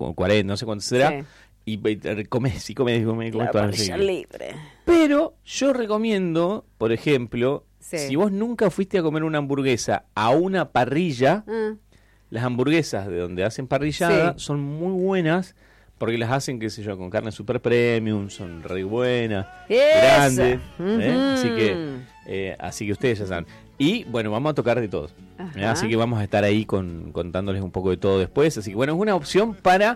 40, no sé cuánto será. Sí. Y comes La toda la parrilla noche. libre. Pero yo recomiendo, por ejemplo, Sí. si vos nunca fuiste a comer una hamburguesa a una parrilla, las hamburguesas de donde hacen parrillada Sí. son muy buenas porque las hacen, qué sé yo, con carne super premium, son re buenas, Eso. grandes. Ujú. Así que ustedes ya saben. Y bueno, vamos a tocar de todo. Ajá. Así que vamos a estar ahí contándoles un poco de todo después. Así que bueno, es una opción para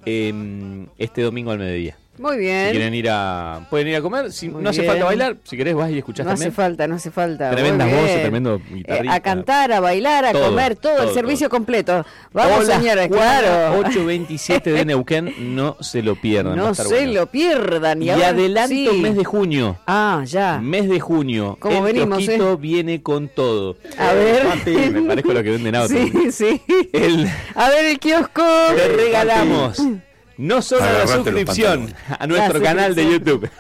este domingo al mediodía. Muy Si bien. quieren pueden ir a comer. Si Muy no hace bien. falta bailar, si querés vas y escuchás No también. hace falta. Tremendas Muy voces, bien. tremendo guitarrista. A cantar, a bailar, a Todo, comer, todo el todo, servicio completo. Vamos, Hola, señores, Juana, claro. 827 de Neuquén, no se lo pierdan. va a No estar se bueno. lo pierdan. Y ahora adelanto sí. mes de junio. Ah, ya. Mes de junio. ¿Cómo el venimos, kiosquito viene con todo. A ver. Mati, me parezco lo que venden autos. Sí, sí. El- A ver el kiosco. Te regalamos no solo la Agarrate los suscripción a nuestro canal de YouTube,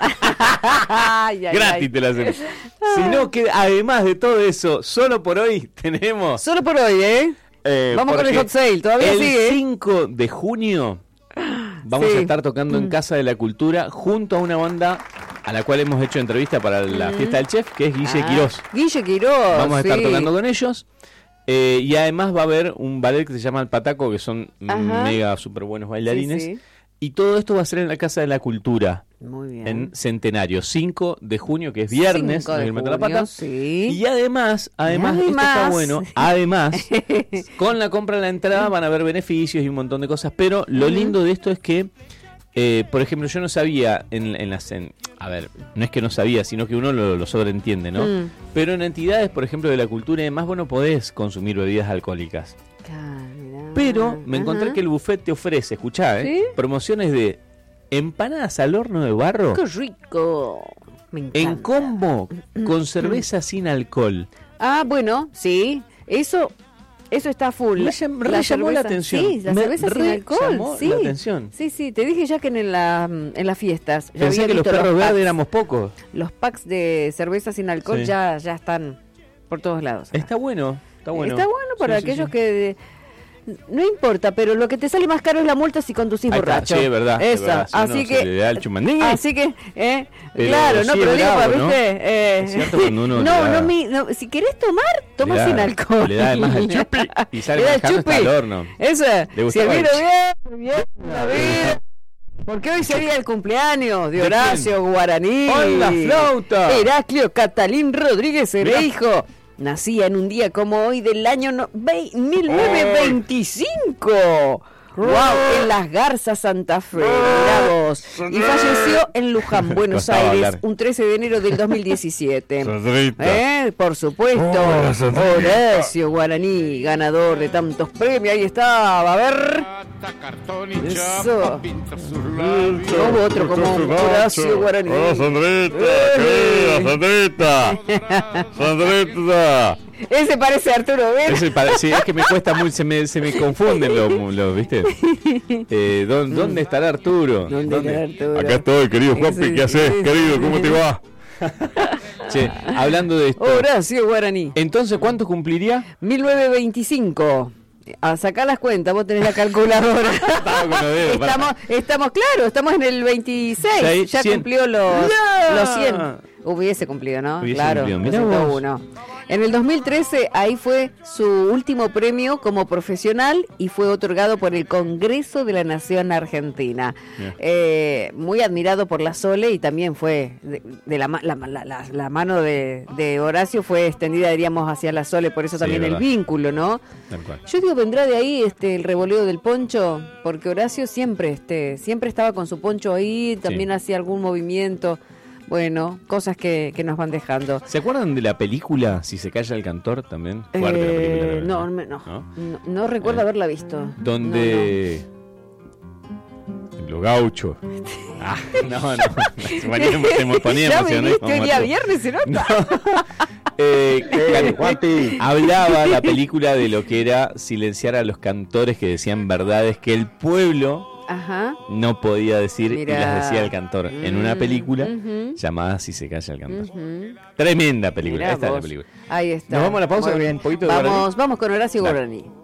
Ay, ay, gratis ay. te lo hacemos, sino que además de todo eso, solo por hoy tenemos... Solo por hoy, ¿eh? Vamos con el porque hot sale, todavía el sigue. 5 de junio vamos Sí. a estar tocando en Casa de la Cultura junto a una banda a la cual hemos hecho entrevista para la fiesta del chef, que es Guille Quirós. Guille Quirós. Vamos a estar sí. tocando con ellos. Y además va a haber un ballet que se llama El Pataco, que son Ajá. mega super buenos bailarines. Sí, sí. Y todo esto va a ser en la Casa de la Cultura, Muy bien. en Centenario, 5 de junio, que es viernes, 5 no de hay que meter la junio, pata. sí. Y además, esto está bueno, además, con la compra de la entrada van a haber beneficios y un montón de cosas, pero lo lindo de esto es que, por ejemplo, yo no sabía a ver, no es que no sabía, sino que uno lo sobreentiende, ¿no? Pero en entidades, por ejemplo, de la cultura y demás, vos no podés consumir bebidas alcohólicas. Ah, mirá. Pero me encontré Ajá. que el buffet te ofrece, escuchá, ¿Sí? promociones de empanadas al horno de barro ¡Qué rico! Me encanta. en combo con cerveza sin alcohol. Ah, bueno, sí. Eso está full. Me llamó la atención. Sí, la Me cerveza sin alcohol. llamó Sí. la atención. Sí, sí. Te dije ya que en las fiestas. ya Pensé había que los visto perros packs. verdes éramos pocos. Los packs de cerveza sin alcohol Sí. ya están por todos lados. Está bueno, está bueno. Está bueno para Sí, sí, aquellos sí. que... No importa, pero lo que te sale más caro es la multa si conducís Ahí está, borracho. sí, es verdad. es Esa. verdad. Si Así no, que... se le da el chumandingue. Así que, Pero claro, no, sí pero es digo, bravo, ¿no? ¿viste? Es cierto cuando uno no, le da- no, si querés tomar, toma Le da- sin alcohol. le da además el chupi y sale Le da el manejando hasta chupi. el horno. Eso, Le si gustaba el el vino bien, la vida. Porque hoy sería el cumpleaños de ¿De Horacio Guaraní. ¡Con la flauta! Heraclio Catalín Rodríguez Mirá. Ereijo. Nacía en un día como hoy del año 1925. ¡Wow! En Las Garzas, Santa Fe. Mirá vos. Y falleció en Luján, Buenos Costaba Aires, hablar. un 13 de enero del 2017. Sandrita. Por supuesto. Hola, Sandrita. Horacio Guaraní, ganador de tantos premios. Ahí estaba. A ver. Eso. No hubo otro como Horacio Guaraní. Hola, Sandrita, querida Sandrita. Sandrita. Ese parece Arturo ¿ves? Sí, es que me cuesta muy, se me confunden los ¿viste? ¿Dónde estará Arturo? ¿Dónde estará Arturo? Acá estoy, querido Juanpi, Sí, ¿qué haces, sí, querido? sí, ¿Cómo sí. te va? Che, hablando de esto, Horacio Guaraní. entonces, ¿cuánto cumpliría? 1925. A sacar las cuentas, vos tenés la calculadora. Estaba con los dedos, pará. estamos en el 26. Seis, Ya 100. cumplió los 100. Hubiese cumplido, ¿no? Hubiese Claro, cumplido. lo Mirá vos. 101. En el 2013, ahí fue su último premio como profesional y fue otorgado por el Congreso de la Nación Argentina. Muy admirado por la Sole y también fue de la mano de Horacio fue extendida, diríamos, hacia la Sole, por eso Sí, también el verdad. vínculo, ¿no? Tal cual. Yo digo, vendrá de ahí el revoleo del poncho, porque Horacio siempre estaba con su poncho ahí, también hacía algún movimiento. Bueno, cosas que nos van dejando. ¿Se acuerdan de la película Si se calla el cantor también? Fuerte la película, la verdad. No recuerdo haberla visto. Donde los gauchos. No. Se me ponía Ya emocionado. viniste hoy día viernes, ¿se nota? Hablaba la película de lo que era silenciar a los cantores que decían verdades que el pueblo Ajá. no podía decir Mirá. y las decía el cantor en una película llamada Si se calla el cantor. Tremenda película. Mirá Esta es la vos. película. Ahí está. ¿Nos vamos a la pausa Muy con bien. un poquito de Guaraní? Vamos con Horacio Dale. Guaraní.